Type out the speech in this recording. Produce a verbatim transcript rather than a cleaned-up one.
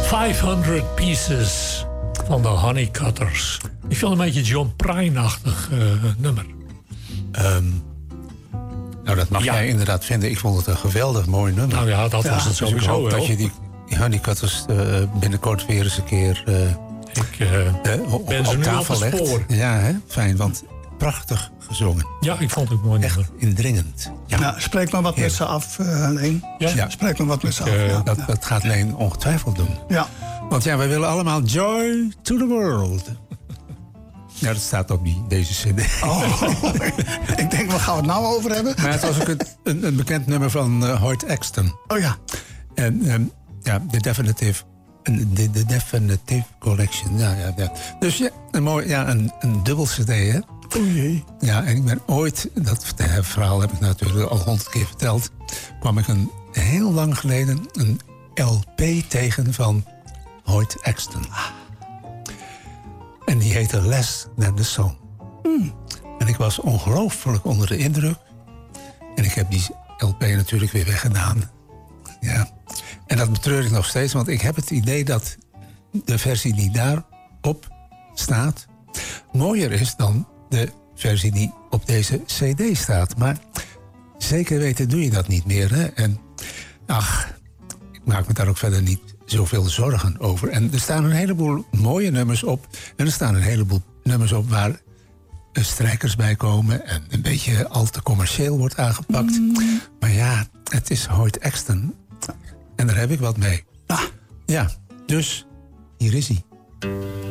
vijfhonderd Pieces van de Honeycutters. Ik vind een beetje John Prine-achtig uh, nummer. Um, nou, dat mag ja. jij inderdaad vinden. Ik vond het een geweldig mooi nummer. Nou ja, dat ja, was het sowieso dus ik hoop wel. Dat je die Honeycutters uh, binnenkort weer eens een keer uh, ik, uh, uh, op, ben op tafel legt. Spoor. Ja, hè? Fijn, want prachtig gezongen. Ja, ik vond het mooi. Echt nummer. indringend. Ja. Nou, spreek maar wat met ze af, uh, Leen. Ja? ja. Spreek maar wat met ze af. Uh, ja. dat, ja. dat gaat Leen ongetwijfeld doen. Ja. Want ja, wij willen allemaal joy to the world. Ja, dat staat op die, deze cd. Oh, ik denk, waar gaan we het nou over hebben? Maar het was ook een, een, een bekend nummer van uh, Hoyt Axton. Oh ja. En um, ja, de Definitive, de, de Definitive Collection. Ja, ja, ja. Dus ja, een, mooi, ja, een, een dubbel cd, hè? O jee. Ja, en ik ben ooit, dat verhaal heb ik natuurlijk al honderd keer verteld, kwam ik een heel lang geleden een L P tegen van Hoyt Axton. En die heette Less Than the Song. Mm. En ik was ongelooflijk onder de indruk. En ik heb die L P natuurlijk weer weggedaan. Ja. En dat betreur ik nog steeds, want ik heb het idee dat de versie die daarop staat mooier is dan de versie die op deze cd staat. Maar zeker weten doe je dat niet meer. Hè? En ach, ik maak me daar ook verder niet zoveel zorgen over. En er staan een heleboel mooie nummers op. En er staan een heleboel nummers op waar strijkers bij komen en een beetje al te commercieel wordt aangepakt. Mm. Maar ja, het is Hoyt Axton. En daar heb ik wat mee. Ah. Ja, dus hier is hij.